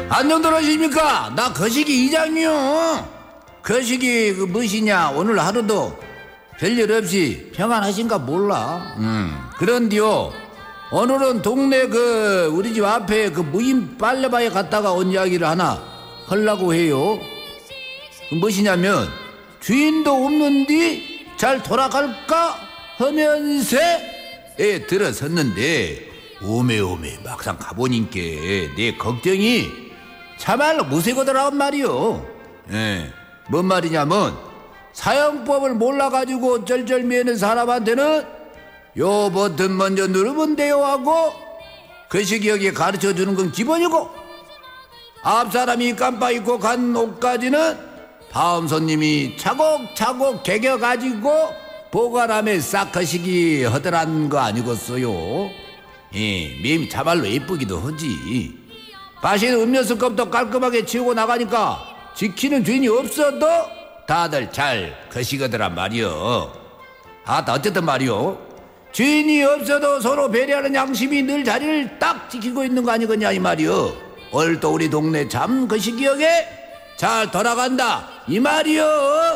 안녕들 하십니까? 나 거시기 이장이요. 거시기 그 무엇이냐, 오늘 하루도 별일 없이 평안하신가 몰라. 그런데요, 오늘은 동네 그 우리 집 앞에 그 무인 빨래바에 갔다가 온 이야기를 하나 하려고 해요. 그 무엇이냐면, 주인도 없는데 잘 돌아갈까 하면서 들어섰는데 오메오메 막상 가보니까 내 걱정이 참말로 무색하더란 말이요. 뭔 말이냐면, 사용법을 몰라가지고 쩔쩔매는 사람한테는 요 버튼 먼저 누르면 돼요 하고 그 시기역에 가르쳐주는 건 기본이고, 앞 사람이 깜빡 잊고 간 옷까지는 다음 손님이 차곡차곡 개겨가지고 보관함에 싹 거시기 하더란 거 아니겠어요? 맴이 참말로 예쁘기도 하지. 마시는 음료수 컵도 깔끔하게 치우고 나가니까 지키는 주인이 없어도 다들 잘 거시거더란 말이요. 어쨌든 말이요, 주인이 없어도 서로 배려하는 양심이 늘 자리를 딱 지키고 있는 거 아니겠냐 이 말이요. 오늘 또 우리 동네 참 거시기역에 잘 돌아간다 이 말이요.